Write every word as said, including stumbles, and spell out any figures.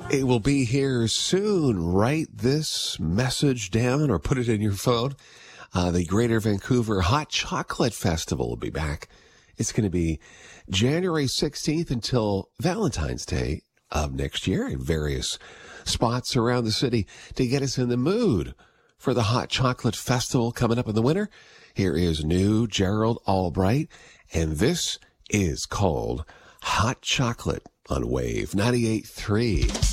It will be here soon. Write this message down or put it in your phone. Uh, the Greater Vancouver Hot Chocolate Festival will be back. It's going to be January sixteenth until Valentine's Day of next year in various spots around the city to get us in the mood for the Hot Chocolate Festival coming up in the winter. Here is new Gerald Albright, and this is called Hot Chocolate on Wave ninety-eight point three.